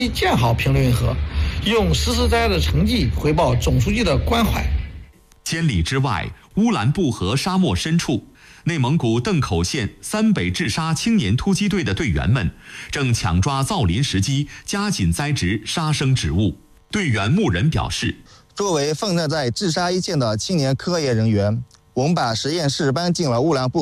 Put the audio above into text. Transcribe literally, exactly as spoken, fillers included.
建好评论盒，用实实在在的成绩回报总书记的关怀。 千里之外，乌兰布和沙漠深处，内蒙古邓口县三北治沙青年突击队的队员们正抢抓造林时机，加紧栽植沙生植物。队员牧人表示， 作为奋战在治沙一线的青年科研人员，我们把实验室搬进了乌兰布